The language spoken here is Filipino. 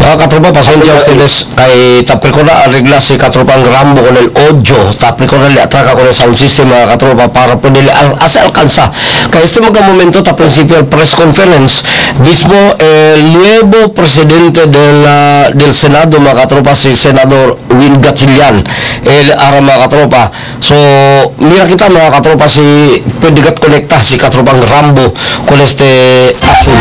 Katropa, pasensya ustedes kay tapri ko na arregla si katropang Rambo con el audio, tapri ko na liatraka con el sound system mga katropa para po nila alcanza. Kaya este mga momento ta principio press conference mismo el nuevo presidente del Senado mga katropa, si Senador Win Gatchalian, el ara mga katropa. So mira kita mga katropa, si pwede gat konekta si katropang Rambo con este asunto.